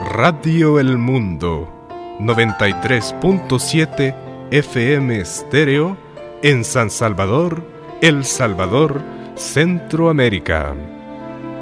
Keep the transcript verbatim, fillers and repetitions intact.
Radio El Mundo, noventa y tres punto siete F M estéreo, en San Salvador, El Salvador, Centroamérica.